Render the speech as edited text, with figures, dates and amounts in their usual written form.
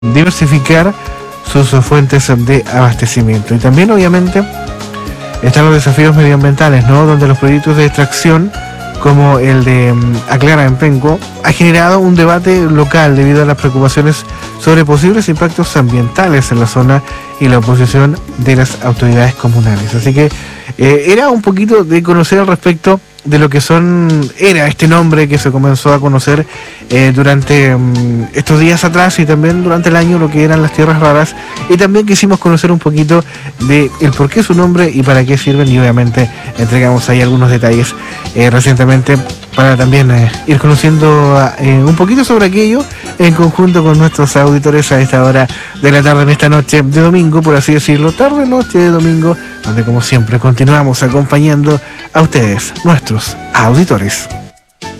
diversificar sus fuentes de abastecimiento. Y también obviamente están los desafíos medioambientales, ¿no? Donde los proyectos de extracción como el de Aclara en Penco ha generado un debate local debido a las preocupaciones sobre posibles impactos ambientales en la zona y la oposición de las autoridades comunales. Así que era un poquito de conocer al respecto de lo que era este nombre que se comenzó a conocer durante estos días atrás y también durante el año, lo que eran las tierras raras, y también quisimos conocer un poquito de el por qué su nombre y para qué sirven, y obviamente entregamos ahí algunos detalles recientemente para también ir conociendo un poquito sobre aquello en conjunto con nuestros auditores a esta hora de la tarde, en esta noche de domingo, por así decirlo, tarde noche de domingo, donde como siempre continuamos acompañando a ustedes, nuestros auditores.